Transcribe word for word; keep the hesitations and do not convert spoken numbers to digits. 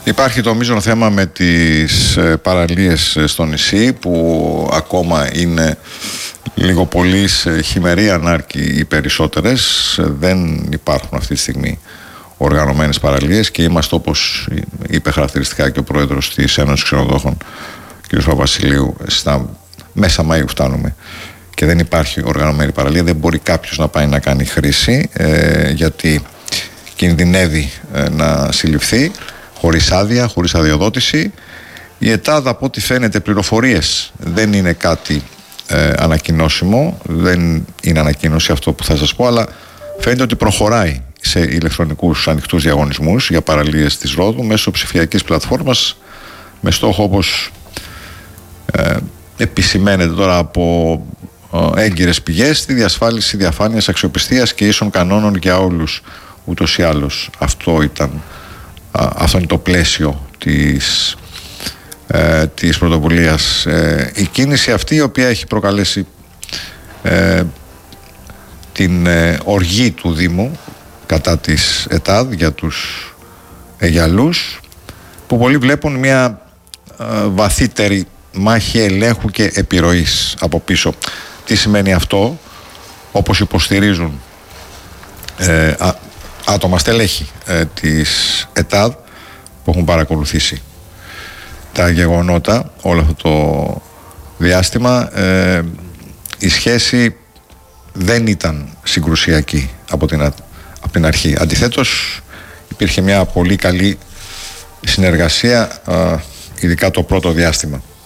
Υπάρχει το μείζον θέμα με τις παραλίες στο νησί, που ακόμα είναι λίγο πολύ σε χειμερή ανάρκη οι περισσότερες. Δεν υπάρχουν αυτή τη στιγμή οργανωμένες παραλίες και είμαστε, όπως είπε χαρακτηριστικά και ο πρόεδρος της Ένωσης Ξενοδόχων κ. Παπασιλείου, στα μέσα Μαΐου φτάνουμε και δεν υπάρχει οργανωμένη παραλία. Δεν μπορεί κάποιος να πάει να κάνει χρήση ε, γιατί κινδυνεύει ε, να συλληφθεί χωρίς άδεια, χωρίς αδειοδότηση. Η ΕΤΑΔ, από ό,τι φαίνεται, πληροφορίες δεν είναι κάτι ε, ανακοινώσιμο, δεν είναι ανακοίνωση αυτό που θα σας πω, αλλά φαίνεται ότι προχωράει σε ηλεκτρονικούς ανοιχτούς διαγωνισμούς για παραλίες της Ρόδου μέσω ψηφιακής πλατφόρμας, με στόχο, όπως ε, επισημαίνεται τώρα από ε, έγκυρες πηγές, τη διασφάλιση διαφάνειας, αξιοπιστίας και ίσων κανόνων για όλους. Ούτως ή άλλως αυτό ήταν α, αυτό είναι το πλαίσιο της, ε, της πρωτοβουλίας. Ε, η κίνηση αυτή, η οποία έχει προκαλέσει ε, την ε, οργή του Δήμου κατά της ΕΤΑΔ για τους Αιγιαλούς, που πολλοί βλέπουν μια ε, βαθύτερη μάχη ελέγχου και επιρροής από πίσω. Τι σημαίνει αυτό? Όπως υποστηρίζουν ε, α, άτομα στελέχη ε, της ΕΤΑΔ που έχουν παρακολουθήσει τα γεγονότα όλο αυτό το διάστημα, ε, η σχέση δεν ήταν συγκρουσιακή από την, από την αρχή. Αντιθέτως, υπήρχε μια πολύ καλή συνεργασία, ε, ειδικά το πρώτο διάστημα.